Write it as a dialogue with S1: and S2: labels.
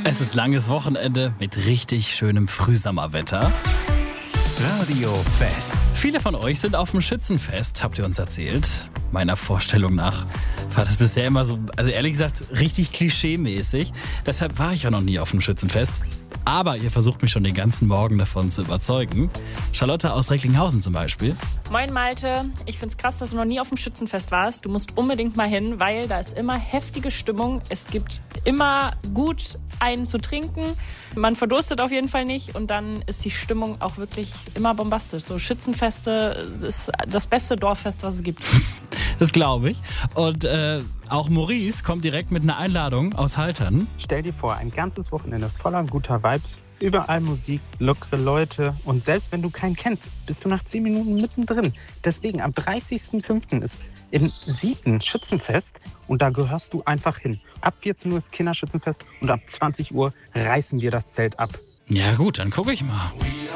S1: Es ist langes Wochenende mit richtig schönem Frühsommerwetter.
S2: Radio Fest.
S1: Viele von euch sind auf dem Schützenfest, habt ihr uns erzählt. Meiner Vorstellung nach war das bisher immer so, also ehrlich gesagt, richtig klischee-mäßig. Deshalb war ich ja noch nie auf dem Schützenfest. Aber ihr versucht mich schon den ganzen Morgen davon zu überzeugen. Charlotte aus Recklinghausen zum Beispiel.
S3: Moin Malte, ich find's krass, dass du noch nie auf dem Schützenfest warst. Du musst unbedingt mal hin, weil da ist immer heftige Stimmung. Es gibt immer gut einen zu trinken. Man verdurstet auf jeden Fall nicht und dann ist die Stimmung auch wirklich immer bombastisch. So Schützenfeste ist das beste Dorffest, was es gibt.
S1: Das glaube ich. Und auch Maurice kommt direkt mit einer Einladung aus Haltern.
S4: Stell dir vor, ein ganzes Wochenende voller guter Vibes, überall Musik, lockere Leute und selbst wenn du keinen kennst, bist du nach 10 Minuten mittendrin. Deswegen am 30.05. ist in Sieten Schützenfest und da gehörst du einfach hin. Ab 14 Uhr ist Kinderschützenfest und ab 20 Uhr reißen wir das Zelt ab.
S1: Ja gut, dann gucke ich mal.